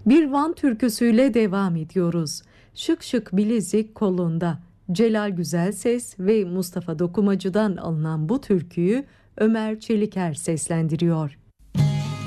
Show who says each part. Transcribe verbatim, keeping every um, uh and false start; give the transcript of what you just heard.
Speaker 1: Bir Van türküsüyle devam ediyoruz. Şık şık bilezik kolunda. Celal Güzelses ve Mustafa Dokumacı'dan alınan bu türküyü Ömer Çeliker seslendiriyor.